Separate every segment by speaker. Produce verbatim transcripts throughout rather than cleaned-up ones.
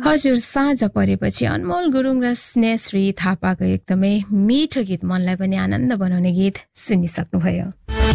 Speaker 1: हजुर साँझ परेपछि अनमोल गुरुङ र स्नेहश्री थापाको एकदमै मिठो गीत मनलाई पनि आनन्द बनाउने गीत सुनिसक्नुभयो।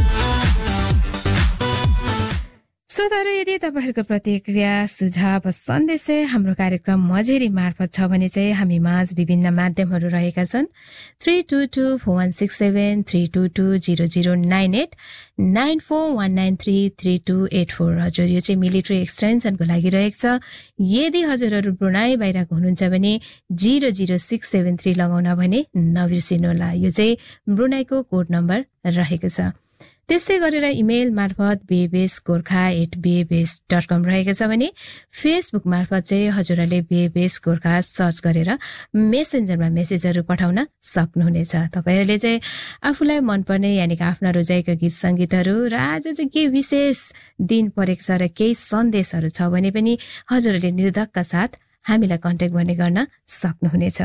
Speaker 1: श्रोताहरू यदि तपाईहरूको प्रतिक्रिया सुझाव सन्देश हाम्रो कार्यक्रम मझेरी मार्फत छ भने चाहिँ हामी माझ विभिन्न माध्यमहरू रहेका छन्। Three two two four one six seven three two two zero zero nine at nine four one nine three three two at four हजुर यो चाहिँ मिलिट्री एक्सटेन्सनको लागि रहेको छ। यदि हजुरहरू ब्रुनाई बाहिरको हुनुहुन्छ भने zero zero six seven three लगाउन भने नबिर्सिनुहोला, यो चाहिँ ब्रुनाईको कोड नम्बर रहेको छ। त्यस्तै गरेर इमेल मार्फत बेबेस गोर्खा एट बेबेस डट कम रहेको छ भने फेसबुक मार्फत चाहिँ हजुरहरूले बेबेस गोर्खा सर्च गरेर मेसेन्जरमा मेसेजहरू पठाउन सक्नुहुनेछ। तपाईँहरूले चाहिँ आफूलाई मनपर्ने यानि कि आफ्ना रोजाइको गीत सङ्गीतहरू र आज चाहिँ के विशेष दिन परेको छ र केही सन्देशहरू छ भने पनि हजुरहरूले निर्धक्क साथ हामीलाई कन्ट्याक्ट गर्ने गर्न सक्नुहुनेछ।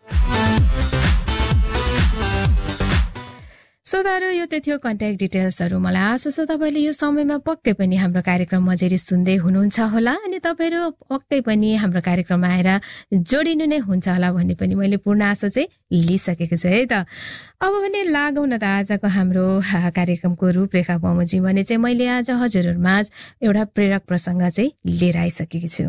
Speaker 1: श्रोताहरू यो त थियो कन्ट्याक्ट डिटेल्सहरू। मलाई आशा छ तपाईँले यो समयमा पक्कै पनि हाम्रो कार्यक्रम मझेरी सुन्दै हुनुहुन्छ होला अनि तपाईँहरू पक्कै पनि हाम्रो कार्यक्रममा आएर जोडिनु नै हुन्छ होला भन्ने पनि मैले पूर्ण आशा चाहिँ लिइसकेको छु है त। अब भने लागौँ न त आजको हाम्रो कार्यक्रमको रूपरेखा बमोजिम भने चाहिँ मैले आज हजुरहरूमा एउटा प्रेरक प्रसङ्ग चाहिँ लिएर आइसकेको छु।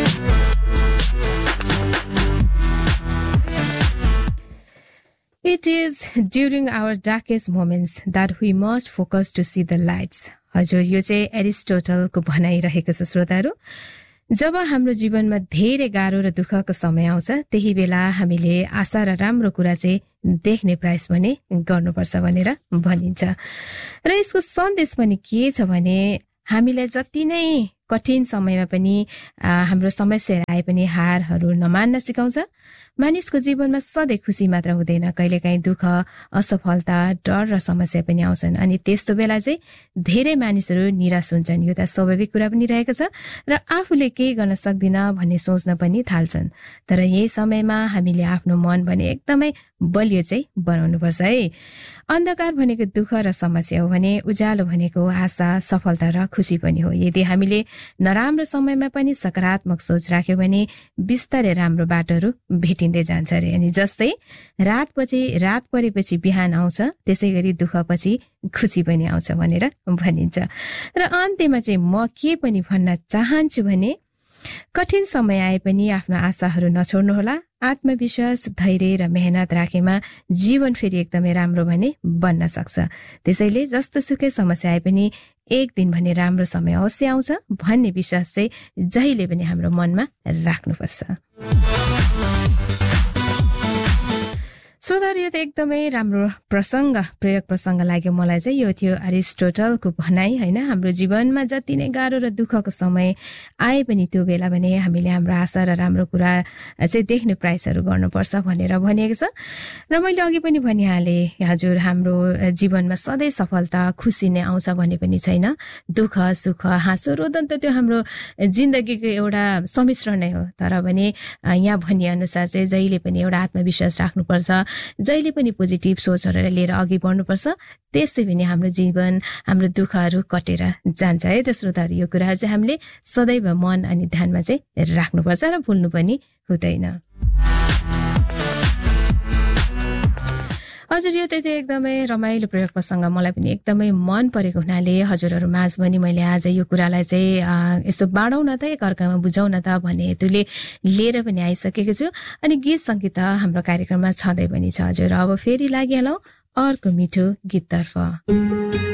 Speaker 1: It is during our darkest moments that we must focus to see the lights. हजुर यो चाहिँ एरिस्टोटलको भनाइरहेको छ श्रोताहरू। जब हाम्रो जीवनमा धेरै गाह्रो र दुःखको समय आउँछ त्यही बेला हामीले आशा र राम्रो कुरा चाहिँ देख्ने प्रयास भने गर्नुपर्छ भनेर भनिन्छ। र यसको सन्देश पनि के छ भने हामीलाई जति नै कठिन समयमा पनि हाम्रो समस्याहरू आए पनि हारहरू नमान्न सिकाउँछ। मानिसको जीवनमा सधैँ खुसी मात्र हुँदैन, कहिलेकाहीँ दुःख, असफलता, डर र समस्या पनि आउँछन् अनि त्यस्तो बेला चाहिँ धेरै मानिसहरू निराश हुन्छन्। यो त स्वाभाविक कुरा पनि रहेको छ र आफूले केही गर्न सक्दिन भन्ने सोच्न पनि थाल्छन्। तर यही समयमा हामीले आफ्नो मन भने एकदमै बलियो चाहिँ बनाउनुपर्छ है। अन्धकार भनेको दुःख र समस्या हो भने उज्यालो भनेको आशा, सफलता र खुसी पनि हो। यदि हामीले नराम्रो समयमा पनि सकारात्मक सोच राख्यौँ भने बिस्तारै राम्रो बाटोहरू भेटिँदै जान्छ अरे। अनि जस्तै रातपछि रात परेपछि बिहान आउँछ त्यसै गरी दुःखपछि खुसी पनि आउँछ भनेर भनिन्छ। र अन्त्यमा चाहिँ म के पनि भन्न चाहन्छु भने कठिन समय आए पनि आफ्नो आशाहरू नछोड्नुहोला। आत्मविश्वास, धैर्य र मेहनत राखेमा जीवन फेरि एकदमै राम्रो भने बन्न सक्छ। त्यसैले जस्तो सुकै समस्या आए पनि एक दिन भने राम्रो समय अवश्य आउँछ भन्ने विश्वास चाहिँ जहिले पनि हाम्रो मनमा राख्नुपर्छ। श्रोताहरू यो त एकदमै राम्रो प्रसङ्ग, प्रेरक प्रसङ्ग लाग्यो मलाई चाहिँ। यो थियो एरिस्टोटलको भनाइ होइन। हाम्रो जीवनमा जति नै गाह्रो र दुःखको समय आए पनि त्यो बेला भने हामीले हाम्रो आशा र राम्रो कुरा चाहिँ देख्ने प्रयासहरू गर्नुपर्छ भनेर भनिएको छ। र मैले अघि पनि भनिहालेँ हजुर हाम्रो जीवनमा सधैँ सफलता, खुसी नै आउँछ भन्ने पनि छैन। दुःख, सुख, हाँसो, रोदन त त्यो हाम्रो जिन्दगीको एउटा सम्मिश्रण नै हो। तर भने यहाँ भनिअनुसार चाहिँ जहिले पनि एउटा आत्मविश्वास राख्नुपर्छ, जहिले पनि पोजिटिभ सोचहरू लिएर अघि बढ्नुपर्छ। त्यसै पनि हाम्रो जीवन, हाम्रो दुःखहरू कटेर जान्छ है त श्रोताहरू। यो कुराहरू चाहिँ हामीले सदैव मन अनि ध्यानमा चाहिँ राख्नुपर्छ र भुल्नु पनि हुँदैन। हजुर यो त एकदमै रमाइलो प्रेरक प्रसङ्ग मलाई पनि एकदमै मन परेको हुनाले हजुरहरू माझ पनि मैले आज यो कुरालाई चाहिँ यसो बाँडौँ न त, एकअर्कामा बुझाउँ न त भन्ने हेतुले लिएर पनि आइसकेको छु। अनि गीत सङ्गीत हाम्रो कार्यक्रममा छँदै पनि छ हजुर। अब फेरि लागिहालौँ अर्को मिठो गीततर्फ।